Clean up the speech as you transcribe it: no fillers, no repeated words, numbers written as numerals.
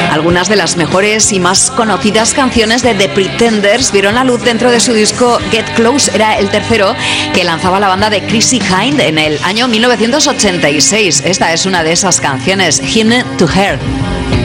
Algunas de las mejores y más conocidas canciones de The Pretenders vieron la luz dentro de su disco Get Close. Era el tercero que lanzaba la banda de Chrissie Hynde en el año 1986. Esta es una de esas canciones, Hymn to Her.